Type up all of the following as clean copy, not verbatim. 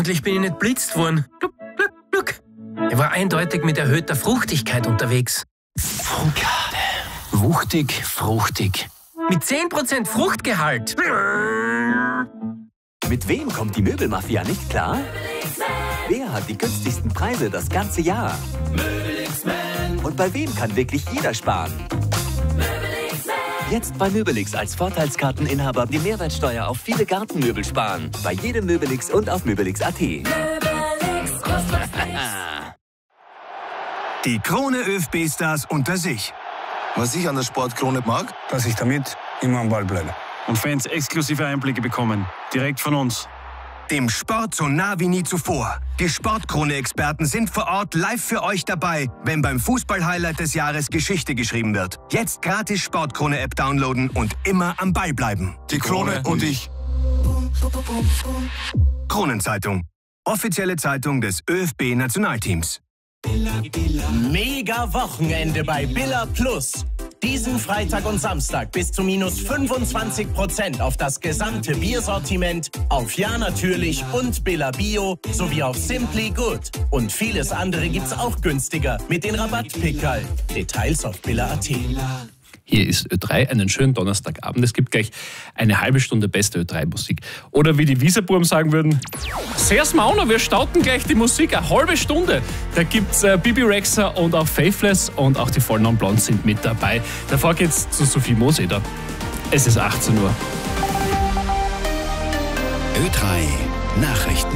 Hoffentlich bin ich nicht blitzt worden. Gluck, gluck, gluck. Er war eindeutig mit erhöhter Fruchtigkeit unterwegs. Frucade. Wuchtig, fruchtig. Mit 10% Fruchtgehalt. Mit wem kommt die Möbelmafia nicht klar? Wer hat die günstigsten Preise das ganze Jahr? Und bei wem kann wirklich jeder sparen? Jetzt bei Möbelix als Vorteilskarteninhaber die Mehrwertsteuer auf viele Gartenmöbel sparen. Bei jedem Möbelix und auf Möbelix.at. Die Krone ÖFB-Stars unter sich. Was ich an der Sportkrone mag, dass ich damit immer am Ball bleibe. Und Fans exklusive Einblicke bekommen. Direkt von uns. Dem Sport so nah wie nie zuvor. Die Sportkrone-Experten sind vor Ort live für euch dabei, wenn beim Fußball-Highlight des Jahres Geschichte geschrieben wird. Jetzt gratis Sportkrone-App downloaden und immer am Ball bleiben. die Krone und ich. Kronenzeitung. Offizielle Zeitung des ÖFB-Nationalteams. Mega Wochenende bei Billa Plus. Diesen Freitag und Samstag bis zu minus 25% auf das gesamte Biersortiment, auf Ja natürlich und Billa Bio sowie auf Simply Good. Und vieles andere gibt's auch günstiger mit den Rabattpickerl. Details auf billa.at. Hier ist Ö3, einen schönen Donnerstagabend. Es gibt gleich eine halbe Stunde beste Ö3-Musik. Oder wie die Wieserbuben sagen würden, Sehr's Mauner, wir starten gleich die Musik, eine halbe Stunde. Da gibt's Bibi Rexha und auch Faithless und auch die Voll Non Blondes sind mit dabei. Davor geht's zu Sophie Moseder. Es ist 18 Uhr. Ö3 Nachrichten.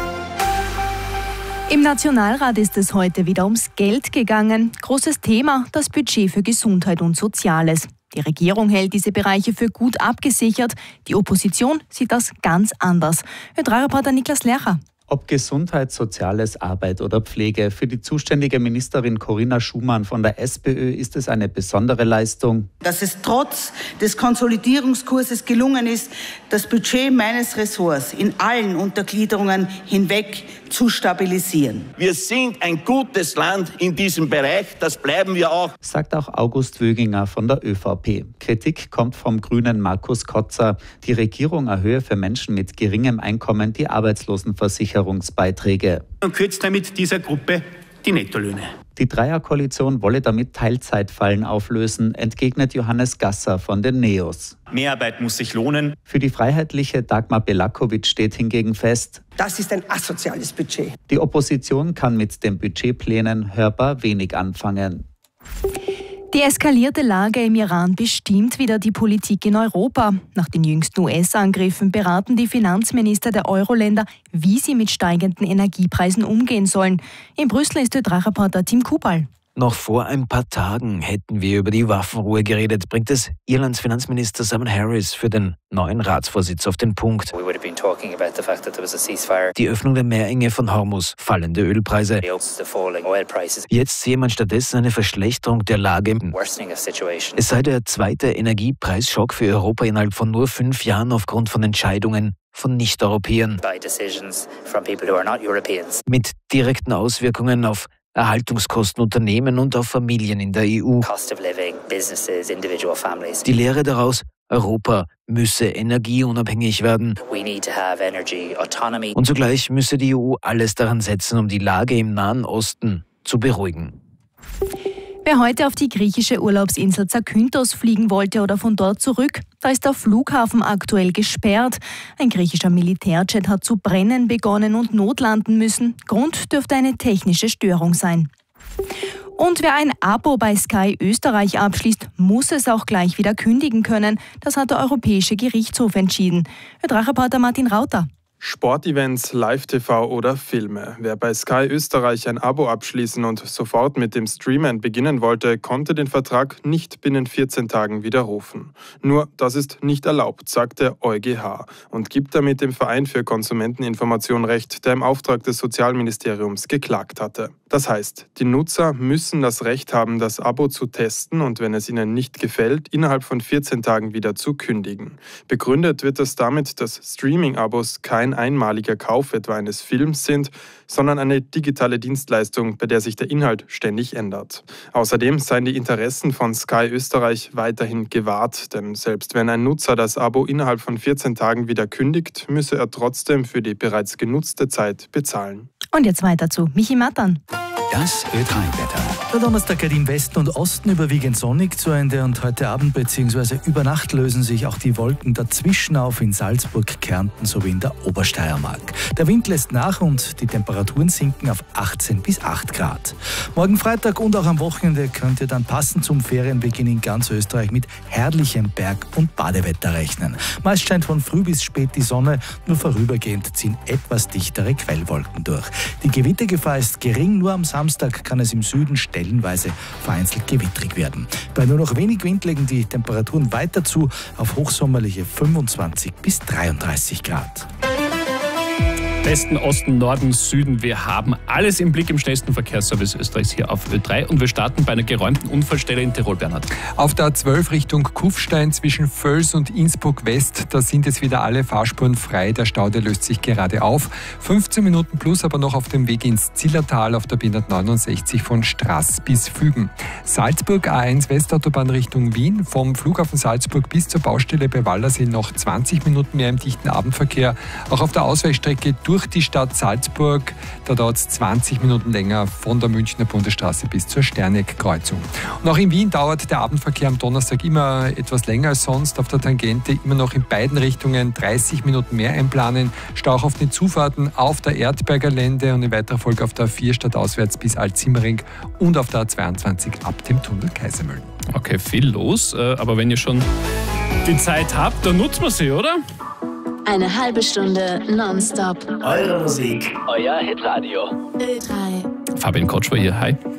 Im Nationalrat ist es heute wieder ums Geld gegangen. Großes Thema, das Budget für Gesundheit und Soziales. Die Regierung hält diese Bereiche für gut abgesichert. Die Opposition sieht das ganz anders. Ö3-Reporter Niklas Lercher. Ob Gesundheit, Soziales, Arbeit oder Pflege, für die zuständige Ministerin Corinna Schumann von der SPÖ ist es eine besondere Leistung. Dass es trotz des Konsolidierungskurses gelungen ist, das Budget meines Ressorts in allen Untergliederungen hinweg zu stabilisieren. Wir sind ein gutes Land in diesem Bereich, das bleiben wir auch, sagt auch August Wöginger von der ÖVP. Kritik kommt vom Grünen Markus Kotzer. Die Regierung erhöhe für Menschen mit geringem Einkommen die Arbeitslosenversicherungsbeiträge. Und kürzt damit dieser Gruppe die Nettolöhne. Die Dreierkoalition wolle damit Teilzeitfallen auflösen, entgegnet Johannes Gasser von den NEOS. Mehrarbeit muss sich lohnen. Für die Freiheitliche Dagmar Belakovic steht hingegen fest, das ist ein asoziales Budget. Die Opposition kann mit den Budgetplänen hörbar wenig anfangen. Die eskalierte Lage im Iran bestimmt wieder die Politik in Europa. Nach den jüngsten US-Angriffen beraten die Finanzminister der Euro-Länder, wie sie mit steigenden Energiepreisen umgehen sollen. In Brüssel ist Ö3-Reporter Tim Kubal. Noch vor ein paar Tagen hätten wir über die Waffenruhe geredet, bringt es Irlands Finanzminister Simon Harris für den neuen Ratsvorsitz auf den Punkt. Die Öffnung der Meerenge von Hormuz, fallende Ölpreise. Jetzt sehe man stattdessen eine Verschlechterung der Lage. Es sei der zweite Energiepreisschock für Europa innerhalb von nur 5 Jahren aufgrund von Entscheidungen von Nicht-Europäern. Mit direkten Auswirkungen auf Erhaltungskosten Unternehmen und auf Familien in der EU. Die Lehre daraus, Europa müsse energieunabhängig werden. Und zugleich müsse die EU alles daran setzen, um die Lage im Nahen Osten zu beruhigen. Wer heute auf die griechische Urlaubsinsel Zakynthos fliegen wollte oder von dort zurück, da ist der Flughafen aktuell gesperrt. Ein griechischer Militärjet hat zu brennen begonnen und notlanden müssen. Grund dürfte eine technische Störung sein. Und wer ein Abo bei Sky Österreich abschließt, muss es auch gleich wieder kündigen können. Das hat der Europäische Gerichtshof entschieden. Ö3-Reporter Martin Rauter. Sportevents, Live-TV oder Filme. Wer bei Sky Österreich ein Abo abschließen und sofort mit dem Streamen beginnen wollte, konnte den Vertrag nicht binnen 14 Tagen widerrufen. Nur, das ist nicht erlaubt, sagt der EuGH und gibt damit dem Verein für Konsumenteninformation Recht, der im Auftrag des Sozialministeriums geklagt hatte. Das heißt, die Nutzer müssen das Recht haben, das Abo zu testen und wenn es ihnen nicht gefällt, innerhalb von 14 Tagen wieder zu kündigen. Begründet wird das damit, dass Streaming-Abos kein einmaliger Kauf etwa eines Films sind, sondern eine digitale Dienstleistung, bei der sich der Inhalt ständig ändert. Außerdem seien die Interessen von Sky Österreich weiterhin gewahrt, denn selbst wenn ein Nutzer das Abo innerhalb von 14 Tagen wieder kündigt, müsse er trotzdem für die bereits genutzte Zeit bezahlen. Und jetzt weiter zu Michi Mattern. Das Ö3-Wetter. Der Donnerstag geht im Westen und Osten überwiegend sonnig zu Ende und heute Abend bzw. über Nacht lösen sich auch die Wolken dazwischen auf in Salzburg, Kärnten sowie in der Obersteiermark. Der Wind lässt nach und die Temperaturen sinken auf 18 bis 8 Grad. Morgen Freitag und auch am Wochenende könnt ihr dann passend zum Ferienbeginn in ganz Österreich mit herrlichem Berg- und Badewetter rechnen. Meist scheint von früh bis spät die Sonne, nur vorübergehend ziehen etwas dichtere Quellwolken durch. Die Gewittergefahr ist gering, nur am Samstag kann es im Süden stellenweise vereinzelt gewittrig werden. Bei nur noch wenig Wind legen die Temperaturen weiter zu auf hochsommerliche 25 bis 33 Grad. Westen, Osten, Norden, Süden. Wir haben alles im Blick im schnellsten Verkehrsservice Österreichs hier auf Ö3 und wir starten bei einer geräumten Unfallstelle in Tirol, Bernhard. Auf der A12 Richtung Kufstein zwischen Völs und Innsbruck West, da sind jetzt wieder alle Fahrspuren frei. Der Stau, der löst sich gerade auf. 15 Minuten plus aber noch auf dem Weg ins Zillertal auf der B169 von Straß bis Fügen. Salzburg A1 Westautobahn Richtung Wien, vom Flughafen Salzburg bis zur Baustelle bei Wallersee noch 20 Minuten mehr im dichten Abendverkehr. Auch auf der Ausweichstrecke durch die Stadt Salzburg, da dauert es 20 Minuten länger von der Münchner Bundesstraße bis zur Sterneck-Kreuzung. Und auch in Wien dauert der Abendverkehr am Donnerstag immer etwas länger als sonst. Auf der Tangente immer noch in beiden Richtungen 30 Minuten mehr einplanen. Stau auch auf den Zufahrten auf der Erdberger Lände und in weiterer Folge auf der A4 stadtauswärts bis Alt-Simmering und auf der A22 ab dem Tunnel Kaisermühlen. Okay, viel los, aber wenn ihr schon die Zeit habt, dann nutzt man sie, oder? Eine halbe Stunde nonstop. Eure Musik, euer Hitradio. Ö3. Fabian Kotsch war hier, hi.